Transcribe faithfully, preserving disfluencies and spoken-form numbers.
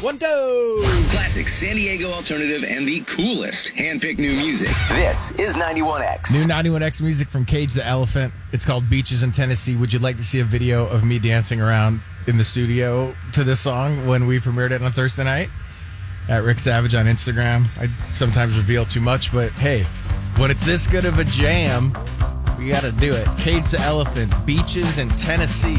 One, two. Classic San Diego alternative and the coolest handpicked new music. This is ninety-one X. New ninety-one X music from Cage the Elephant. It's called Beaches in Tennessee. Would you like to see a video of me dancing around in the studio to this song when we premiered it on Thursday night? At Rick Savage on Instagram. I sometimes reveal too much, but hey, when it's this good of a jam, we got to do it. Cage the Elephant, Beaches in Tennessee.